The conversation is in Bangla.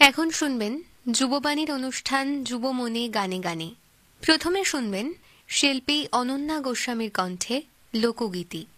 এখন শুনবেন যুববাণীর অনুষ্ঠান যুবমনে গানে গানে। প্রথমে শুনবেন শিল্পী অনন্যা গোস্বামীর কণ্ঠে লোকগীতি।